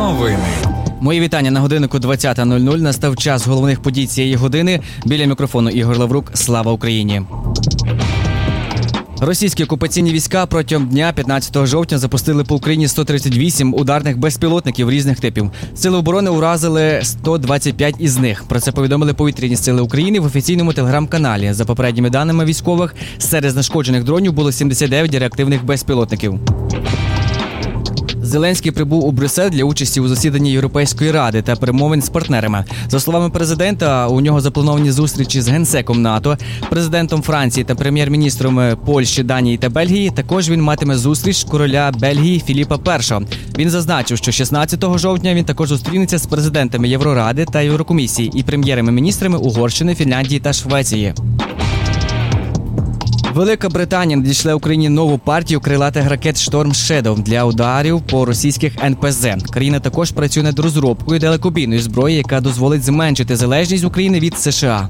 Новини. Мої вітання на годиннику 20:00. Настав час головних подій цієї години. Біля мікрофону Ігор Лаврук. Слава Україні! Російські окупаційні війська протягом дня 15 жовтня запустили по Україні 138 ударних безпілотників різних типів. Сили оборони уразили 125 із них. Про це повідомили повітряні сили України в офіційному телеграм-каналі. За попередніми даними військових, серед знешкоджених дронів було 79 реактивних безпілотників. Зеленський прибув у Брюссель для участі у засіданні Європейської ради та перемовин з партнерами. За словами президента, у нього заплановані зустрічі з генсеком НАТО, президентом Франції та прем'єр-міністром Польщі, Данії та Бельгії. Також він матиме зустріч короля Бельгії Філіпа І. Він зазначив, що 16 жовтня він також зустрінеться з президентами Євроради та Єврокомісії і прем'єрами-міністрами Угорщини, Фінляндії та Швеції. Велика Британія надійшла Україні нову партію крилатих ракет «Шторм Shadow» для ударів по російських НПЗ. Країна також працює над розробкою далекобійної зброї, яка дозволить зменшити залежність України від США.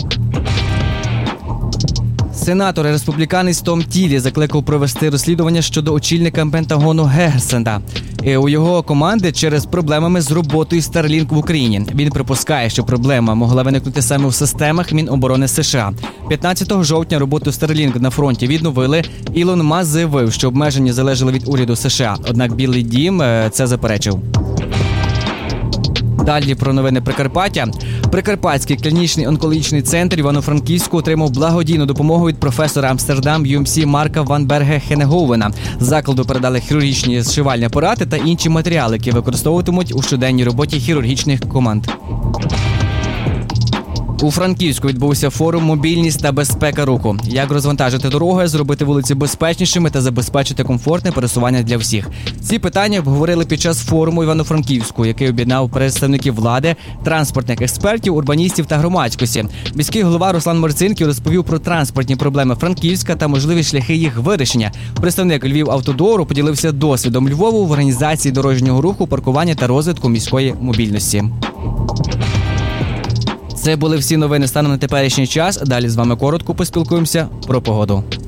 Сенатор-республіканець Том Тіллі закликав провести розслідування щодо очільника Пентагону Герсенда. У його команди через проблемами з роботою Starlink в Україні. Він припускає, що проблема могла виникнути саме в системах Міноборони США. 15 жовтня роботу Starlink на фронті відновили. Ілон Маск заявив, що обмеження залежали від уряду США. Однак Білий дім це заперечив. Далі про новини Прикарпаття. Прикарпатський клінічний онкологічний центр Івано-Франківську отримав благодійну допомогу від професора Амстердам ЮМСі Марка Ван Берге Хенеговена. Закладу передали хірургічні зшивальні апарати та інші матеріали, які використовуватимуть у щоденній роботі хірургічних команд. У Франківську відбувся форум «Мобільність та безпека руху». Як розвантажити дороги, зробити вулиці безпечнішими та забезпечити комфортне пересування для всіх. Ці питання обговорили під час форуму Івано-Франківську, який об'єднав представників влади, транспортних експертів, урбаністів та громадськості. Міський голова Руслан Марцинків розповів про транспортні проблеми Франківська та можливі шляхи їх вирішення. Представник Львівавтодору поділився досвідом Львову в організації дорожнього руху, паркування та розвитку міської мобільності. Це були всі новини станом на теперішній час. Далі з вами коротко поспілкуємося про погоду.